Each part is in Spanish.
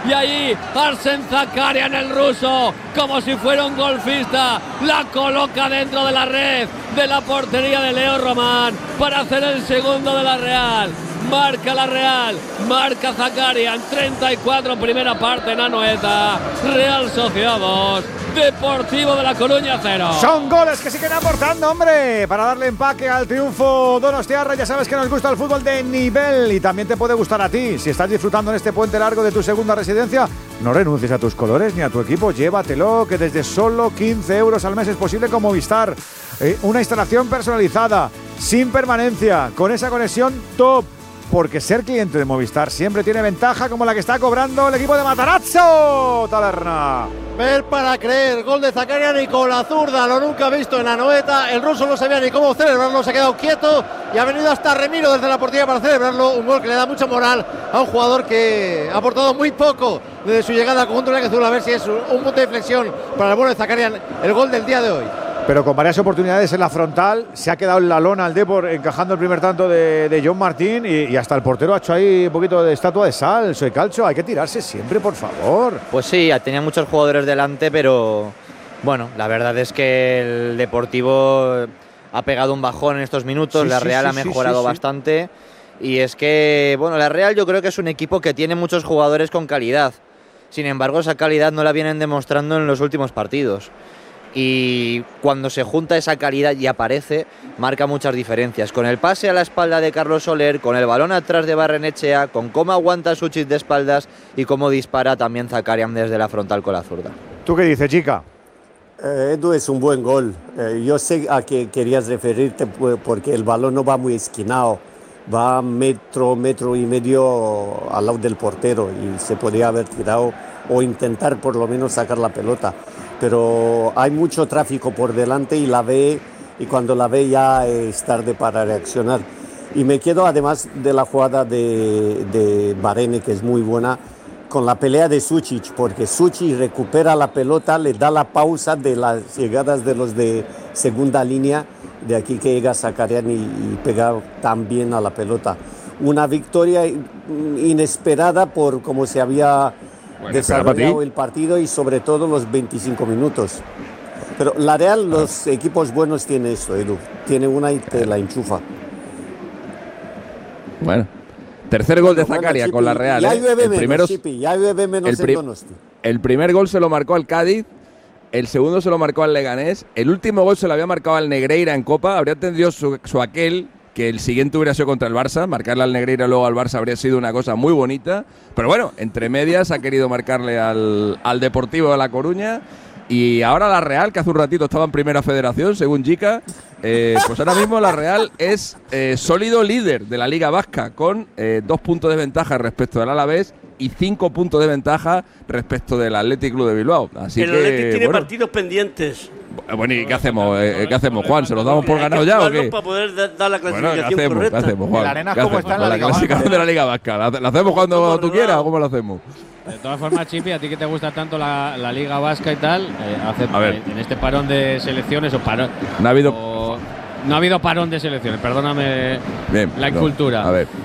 y allí Arsène Zakarian, el ruso, como si fuera un golfista, la coloca dentro de la red de la portería de Leo Román para hacer el segundo de la Real. Marca la Real, marca Zakarian, 34 primera parte en Anoeta. Real Sociedad 2, Deportivo de La Coruña 0. Son goles que siguen aportando, hombre, para darle empaque al triunfo donostiarra. Ya sabes que nos gusta el fútbol de nivel y también te puede gustar a ti. Si estás disfrutando en este puente largo de tu segunda residencia, no renuncies a tus colores ni a tu equipo, llévatelo, que desde solo 15 euros al mes es posible con Movistar. Una instalación personalizada, sin permanencia, con esa conexión top. Porque ser cliente de Movistar siempre tiene ventaja como la que está cobrando el equipo de Matarazzo Taberna. Ver para creer, gol de Zakarian y con la zurda, lo nunca visto en Anoeta. El ruso no sabía ni cómo celebrarlo, se ha quedado quieto y ha venido hasta Remiro desde la portería para celebrarlo. Un gol que le da mucha moral a un jugador que ha aportado muy poco desde su llegada al conjunto azul. A ver si es un punto de inflexión para el bueno de Zakarian, el gol del día de hoy. Pero con varias oportunidades en la frontal, se ha quedado en la lona el Depor encajando el primer tanto de John Martín y hasta el portero ha hecho ahí un poquito de estatua de sal. Soy Calcio, hay que tirarse siempre, por favor. Pues sí, tenía muchos jugadores delante, pero bueno, la verdad es que el Deportivo ha pegado un bajón en estos minutos, la Real ha mejorado bastante y es que, bueno, la Real yo creo que es un equipo que tiene muchos jugadores con calidad, sin embargo esa calidad no la vienen demostrando en los últimos partidos. Y cuando se junta esa calidad y aparece, marca muchas diferencias. Con el pase a la espalda de Carlos Soler, con el balón atrás de Barrenechea, con cómo aguanta Suchis de espaldas y cómo dispara también Zakarian desde la frontal con la zurda. ¿Tú qué dices, chica? Edu, es un buen gol. Yo sé a qué querías referirte porque el balón no va muy esquinado. Va metro y medio al lado del portero y se podría haber tirado o intentar por lo menos sacar la pelota. Pero hay mucho tráfico por delante y cuando la ve ya es tarde para reaccionar. Y me quedo además de la jugada de Barene, que es muy buena, con la pelea de Sučić, porque Sučić recupera la pelota, le da la pausa de las llegadas de los de segunda línea, de aquí que llega Zakarian y pega tan bien a la pelota. Una victoria inesperada por cómo se había desarrollado el partido y sobre todo los 25 minutos. Pero la Real, los equipos buenos tienen eso, Edu. Tiene una y te la enchufa. Bueno, tercer gol de Zakarian con la Real. Ya llueve el menos, Chipi, ya llueve menos en Donosti. El primer gol se lo marcó al Cádiz, el segundo se lo marcó al Leganés, el último gol se lo había marcado al Negreira en Copa. Habría tenido su aquel que el siguiente hubiera sido contra el Barça. Marcarle al Negreira luego al Barça habría sido una cosa muy bonita. Pero bueno, entre medias ha querido marcarle al Deportivo de La Coruña. Y ahora la Real, que hace un ratito estaba en Primera Federación, según Jica, pues ahora mismo la Real es sólido líder de la Liga Vasca, con 2 puntos de ventaja respecto del Alavés y 5 puntos de ventaja respecto del Athletic Club de Bilbao. Así el Athletic tiene partidos pendientes. Bueno, ¿y qué hacemos, Juan? ¿Se los damos por ganado ya o qué? Para poder dar la clasificación correcta. ¿Qué hacemos, Juan? La arena es como está en la Liga Vasca. Clasificación de la Liga Vasca. ¿La hacemos cuando tú quieras o cómo lo hacemos? De todas formas, Chipi, a ti que te gusta tanto la Liga Vasca y tal, en este parón de selecciones o parón… No ha habido parón de selecciones, perdóname. Bien, la incultura. A ver.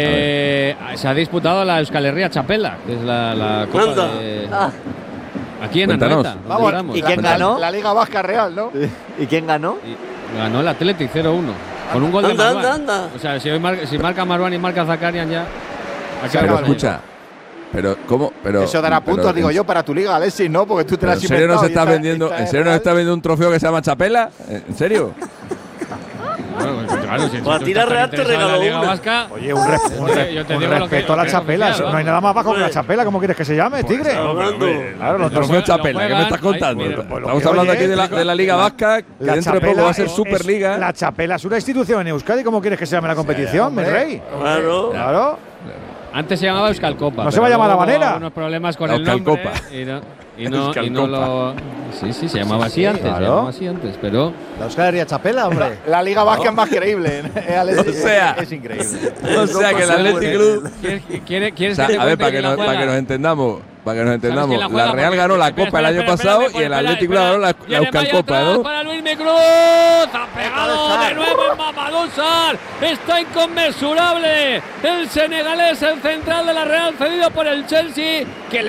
Se ha disputado la Euskal Herria Chapela, que es la Copa de… Aquí en Anoeta. Vamos, ¿y quién ganó? La Liga Vasca Real, ¿no? ¿Y quién ganó? Ganó el Athletic 0-1. Con un gol de Marwan. O sea, si marca Marwan y marca Zakarian ya… Pero escucha… Pero, ¿cómo? Eso dará puntos, digo yo, para tu liga, Alexis, ¿no? Porque tú te la has inventado. ¿En serio nos está vendiendo un trofeo que se llama Chapela? ¿En serio? Bueno, claro, si para tirar Real te regaló una. Vasca, oye, un respeto a la Chapela. No hay nada más bajo que la Chapela. ¿Cómo quieres que se llame, Tigre? Claro, los trofeos Chapela. ¿Qué me estás contando? Estamos hablando aquí de la Liga Vasca, que dentro de poco va a ser Superliga. La Chapela es una institución en Euskadi. ¿Cómo quieres que se llame la competición, mi rey? Claro. Antes se llamaba Euskal Copa. No se va a llamar de la manera. Unos problemas con el nombre. Copa. Y no lo… Sí, se llamaba así antes. Claro. Se llamaba así antes, pero… La Euskal Herria Chapela, hombre. La Liga Vasca es más creíble. Es increíble. O sea, que el Athletic Club… ¿Quieres a ver, para que nos entendamos… la Real ganó la Copa el año pasado y el Atlético ganó la Euskal Copa, ¿no? Para Luis Cruz, ha pegado de nuevo en Mamadou Sarr, está inconmensurable el senegalés, el central de la Real, cedido por el Chelsea, que